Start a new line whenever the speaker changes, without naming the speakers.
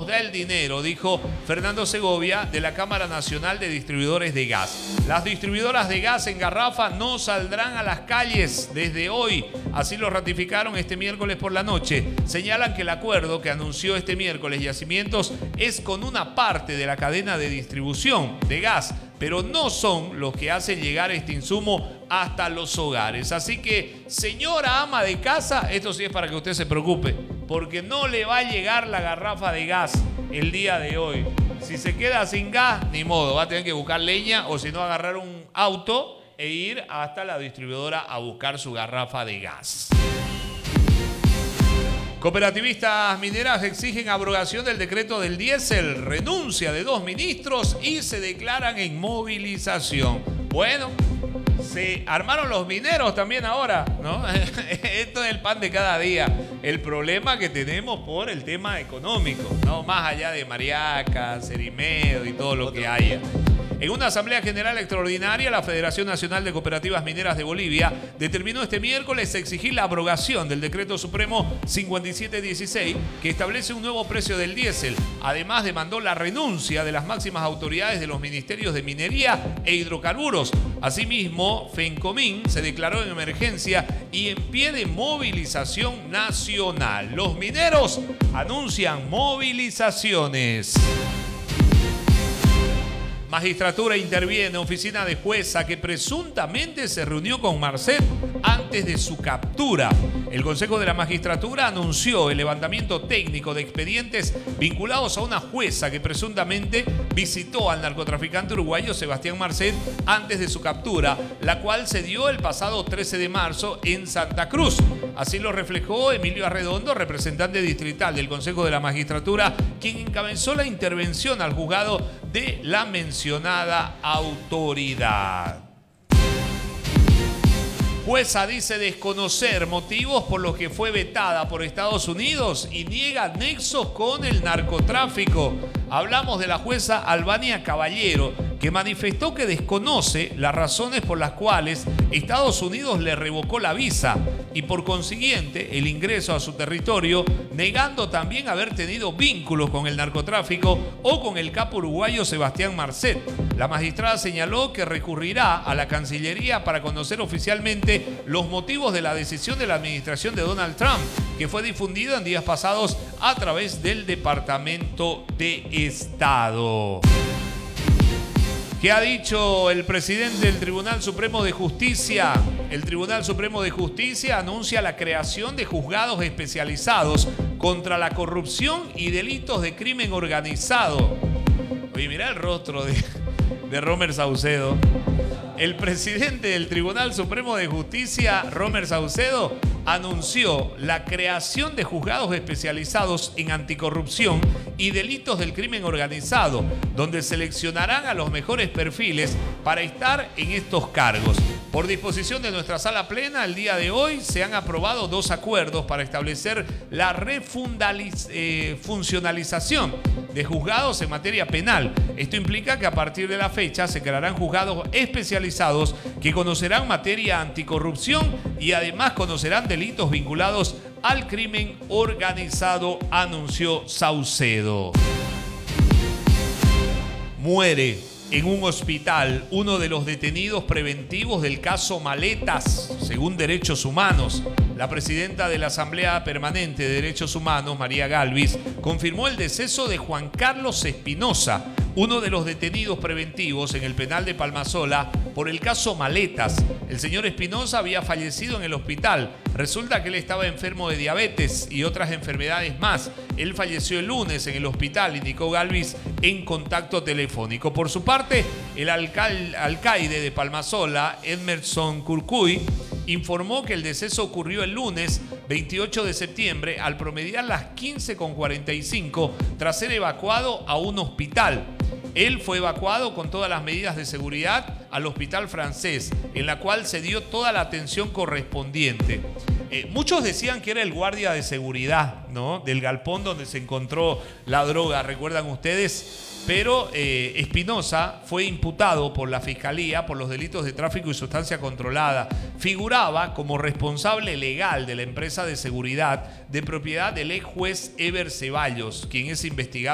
nos da el dinero, dijo Fernando Segovia de la Cámara Nacional de Distribuidores de Gas. Las distribuidoras de gas en garrafa no saldrán a las calles desde hoy. Así lo ratificaron este miércoles por la noche. Señalan que el acuerdo que anunció este miércoles Yacimientos es con una parte de la cadena de distribución de gas, pero no son los que hacen llegar este insumo hasta los hogares. Así que, señora ama de casa, esto sí es para que usted se preocupe, porque no le va a llegar la garrafa de gas el día de hoy. Si se queda sin gas, ni modo, va a tener que buscar leña o si no agarrar un auto e ir hasta la distribuidora a buscar su garrafa de gas. Cooperativistas mineras exigen abrogación del decreto del diésel, renuncia de 2 ministros y se declaran en movilización. Bueno, se armaron los mineros también ahora, ¿no? Esto es el pan de cada día. El problema que tenemos por el tema económico, ¿no? Más allá de Mariaca, Cerimedo y todo lo que haya. En una asamblea general extraordinaria, la Federación Nacional de Cooperativas Mineras de Bolivia determinó este miércoles exigir la abrogación del Decreto Supremo 5716, que establece un nuevo precio del diésel. Además, demandó la renuncia de las máximas autoridades de los ministerios de Minería e Hidrocarburos. Asimismo, FENCOMIN se declaró en emergencia y en pie de movilización nacional. Los mineros anuncian movilizaciones. Magistratura interviene, oficina de jueza que presuntamente se reunió con Marcet antes de su captura. El Consejo de la Magistratura anunció el levantamiento técnico de expedientes vinculados a una jueza que presuntamente visitó al narcotraficante uruguayo Sebastián Marcet antes de su captura, la cual se dio el pasado 13 de marzo en Santa Cruz. Así lo reflejó Emilio Arredondo, representante distrital del Consejo de la Magistratura, quien encabezó la intervención al juzgado de la mencionada autoridad. Jueza dice desconocer motivos por los que fue vetada por Estados Unidos y niega nexos con el narcotráfico. Hablamos de la jueza Albania Caballero, que manifestó que desconoce las razones por las cuales Estados Unidos le revocó la visa y por consiguiente el ingreso a su territorio, negando también haber tenido vínculos con el narcotráfico o con el capo uruguayo Sebastián Marcet. La magistrada señaló que recurrirá a la Cancillería para conocer oficialmente los motivos de la decisión de la administración de Donald Trump, que fue difundida en días pasados a través del Departamento de Estado. ¿Qué ha dicho el presidente del Tribunal Supremo de Justicia? El Tribunal Supremo de Justicia anuncia la creación de juzgados especializados contra la corrupción y delitos de crimen organizado. Oye, mirá el rostro de Romer Saucedo. El presidente del Tribunal Supremo de Justicia, Romer Saucedo, anunció la creación de juzgados especializados en anticorrupción y delitos del crimen organizado, donde seleccionarán a los mejores perfiles para estar en estos cargos. Por disposición de nuestra sala plena, el día de hoy se han aprobado 2 acuerdos para establecer la funcionalización de juzgados en materia penal. Esto implica que a partir de la fecha se crearán juzgados especializados que conocerán materia anticorrupción y además conocerán delitos vinculados al crimen organizado, anunció Saucedo. Muere en un hospital uno de los detenidos preventivos del caso Maletas, según Derechos Humanos. La presidenta de la Asamblea Permanente de Derechos Humanos, María Galvis, confirmó el deceso de Juan Carlos Espinosa, uno de los detenidos preventivos en el penal de Palmasola por el caso Maletas. El señor Espinosa había fallecido en el hospital. Resulta que él estaba enfermo de diabetes y otras enfermedades más. Él falleció el lunes en el hospital, indicó Galvis en contacto telefónico. Por su parte, el alcaide de Palmasola, Emerson Curcuy, informó que el deceso ocurrió el lunes 28 de septiembre al promediar las 15:45 tras ser evacuado a un hospital. Él fue evacuado con todas las medidas de seguridad al Hospital Francés, en la cual se dio toda la atención correspondiente. Muchos decían que era el guardia de seguridad, ¿no?, del galpón donde se encontró la droga, ¿recuerdan ustedes? Pero Espinosa fue imputado por la Fiscalía por los delitos de tráfico y sustancia controlada. Figuraba como responsable legal de la empresa de seguridad de propiedad del ex juez Eber Ceballos, quien es investigado